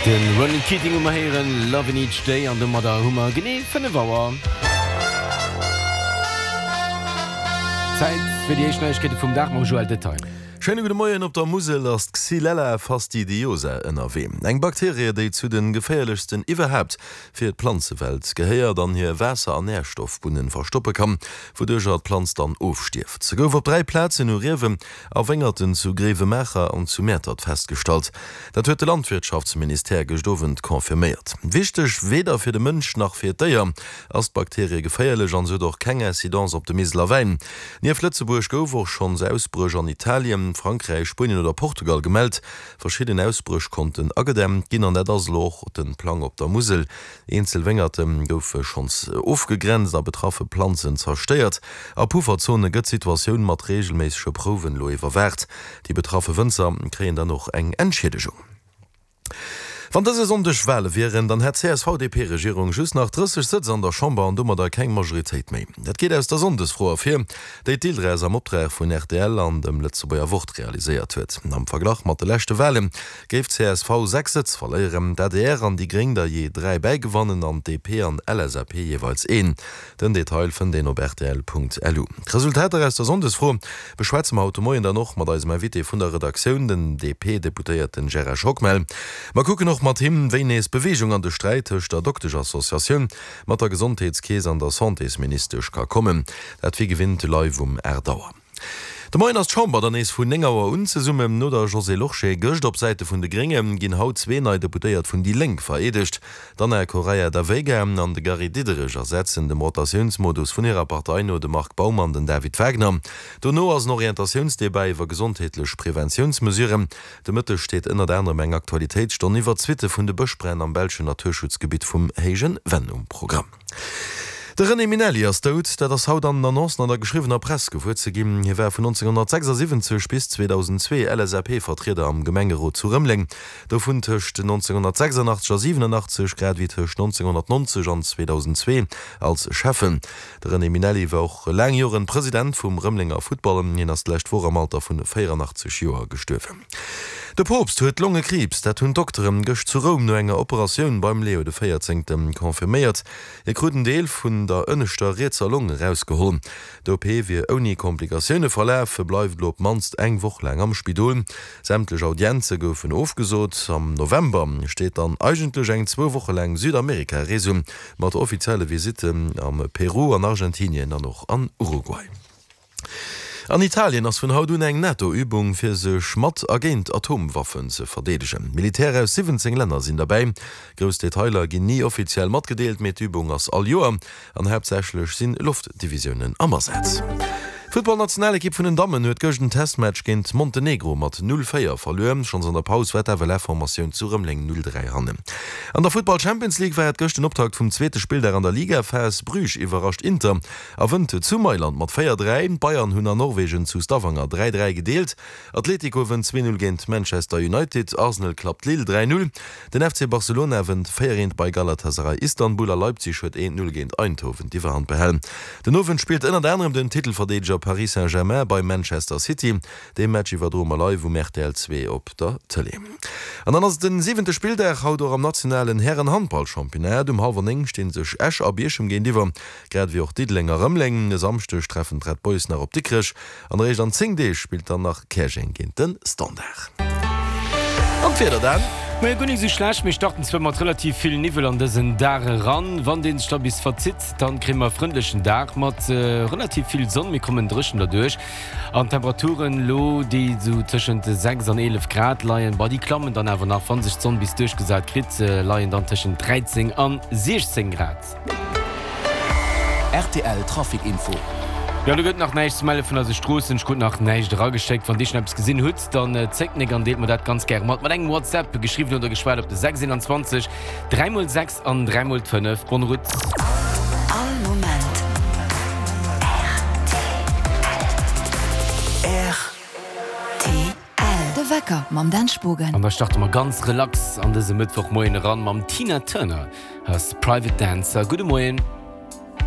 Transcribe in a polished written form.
Den Running Keating heieren Lovin' Each Day an de Mader Hummer genee vun de Waer. Zeit fir die Eichneikete vum Dach Joel Detail. Schöne gute Morgen op der Musel as Xylella fastidiosa NRW. Eng Bakterie, die zu den gefährlichsten überhaupt fir d Pflanzewelt geheier dann hier Wässer an Nährstoffbunnen verstoppen kann, wodurch die Pflanz dann aufstift. Ze gouf op 3 Plätze in Rewe erwengerten zu Grevemecher und zu Mätert festgestellt. Dat huet de Landwirtschaftsminister gestovent konfirmiert. Wichtig weder fir de Mënsch nach fir Deier as Bakterie geféierlech an se doch kenge Inzidenz op de Misler Wein. Nier Lützeburg gouf schon se Ausbruch an Italien, Frankreich, Spanien oder Portugal gemeldet. Verschiedene Ausbrüche konnten agedämmt, ginn an net as Loch den Plan op der Musel. Einzelwengertem goufe schon aufgegrenzt, a betraffe Pflanzen zersteiert. A Pufferzone gëtt Situationun mat regelmäßige Proven lo iwwerwert. Die betraffe Wënzer kreen dann noch eng Entschädigung. Wann das sondech Welle wären, dann hat CSVDP-Regierung just nach 30 Sitz an der Chamber an dummer der keng Majoritéit méi. Dat geht aus der Sondesfroer fir, déi Deelreis am Optrag vun RTL an dem Letzebauer Wort realisiert huet. Am Verglach mat de lächte Welle géif CSV 6 Sitz verléieren, DDR an die Gring der je 3 beigewannen an DP an LSAP jeweils 1. Den Detail vun den op rtl.lu. Resultat aus der Sondesfro beschweizem Automoien da noch mat als Wit vun der Redaktion den DP-Deputéierten Gerard Schockmel. Ma gucken noch mat him wéines Bewegung an de Streitech der Doktorsch Assoziun mat der Gesundheitskäes an der Santesministersch ka kommen, dat wie gewinnt live Erdauer. De Moin as Chamber dann is vun engerer unzesummen no der José Loche gocht op Seite vun de Gringem ginn haut 2 nei deputéiert vun die Lenk veredecht, dann Korea der Wege an de Gary Diderich ersetzen dem Rotationsmodus vun ihrer Partei no de Mark Baumann den David Wagner. Do no as Orientationsdebei iwwer gesundheitlich Präventionsmesuren. De Mëtte steht innner der Menge Aktualität stand iwwer Zwitte vun de Bëchbrenn am Belschen Naturschutzgebiet vum Hagen Wendung-Programm. Der René Minelli ist tot, der das Haut an der Nossen an der geschriebener Presse geführt zu geben. Hier war von 1976 bis 2002 LSAP-Vertreter am Gemengerot zu Römling. Davon tischt 1986 und 87 gerade wie tischt 1990 und 2002 als Chefin. Der René Minelli war auch langjährigen Präsident vom Römlinger Football, den das gleich vor am Alter von 84 Jahren gestorben. Der Propst huet Lungekrebs, dat hunn Doktorem gëcht zu Rom no enger Operationun beim Leo de 14. konfirmiert. Kruden Deel vun der ënnechter Rezer Lunge rausgeholen. D'OP wie oni Komplikationune verläif verbleif lob manst eng woch lang am Spidol. Sämtlech Audienze goufen aufgesot. Am November steht dann eigentlich eng 2 Woche lang Südamerika Resum mat offizielle Visite am Peru, an Argentinien an noch an Uruguay. An Italien ass vun hautun eng Nettoübung fir se schmat Agent Atomwaffen ze verdedegen. Militäre aus 17 Länder sind dabei. Gros Detailer ginn nie offiziell mat gedeelt met Übung ass all Joer, an herbsächlech sinn Luftdivisionen ammerseits. Footballnationale Kipp vun den Damen huet gëchten Testmatch géint Montenegro mat 0-4 verloren, schon an der Pauswetterwelformatioun zu Rëmling 0-3 hannen. An der Football Champions League war et gëchten Optakt vum zweete Spiel der an der Liga Fäs Brüch iwwerrascht Inter. Awënte zu Mailand mat 4-3, Bayern hunn an Norwegen zu Stavanger 3-3 gedeelt, Atletico wen 2-0 géint Manchester United, Arsenal klappt Lille 3-0, den FC Barcelona wen 4 bei Galatasaray Istanbul a Leipzig huet 1-0 géint Eindhoven die Hand behellen. Den Owen spielt ënner anderem den Titelverdeger Paris Saint-Germain bei Manchester City. Dem Match iwwer Droma live RTL 2 op der Tele. An anders den 7. Spiel der haut am nationalen Herrenhandball-Championat Halverning stehen sech Esch a Bierschem gehen Diwer. Grad wie auch Diedlinger Römling, samstech treffen Red Boys nach op Dickrich. An Reg an 10D spielt dann nach Kerching gegen den Standard. Und wer dann? Gunnig so schlecht, mich dachten zwar mat relativ viel Nivel an dessen Dare ran. Wann den Stabis verzitzt, dann kriegen wir freundlichen Tag mit relativ viel Sonne. Wir kommen drischen dadurch. An Temperaturen lo, die so zwischen 6 und 11 Grad liegen. Bei die Klammen dann einfach nach 20 Sonne bis durchgesagt kriegt, liegen dann zwischen 13 und 16 Grad. RTL Trafikinfo. Ja, du gëtt nach nächst Meile vun der Strossen gut nach neiich dragesteckt, van Dich schnaps gesinn huet, dann zecknig an deet man dat ganz ger mat eng WhatsApp geschrieben oder geschwert op de 26 3x6 an 3x5 Bonrut. All Moment RTL De Wecker mam Danspogen. An der starte mal ganz relax an dese Mittwochmoien ran mam Tina Turner as Private Dancer. Gute Moien.